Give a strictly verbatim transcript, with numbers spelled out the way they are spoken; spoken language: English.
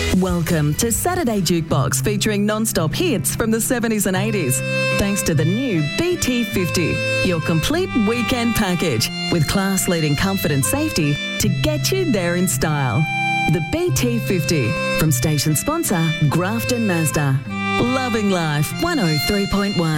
Welcome to Saturday Jukebox, featuring non-stop hits from the seventies and eighties. Thanks to the new B T fifty, your complete weekend package with class-leading comfort and safety to get you there in style. The B T fifty from station sponsor Grafton Mazda. Loving Life one oh three point one.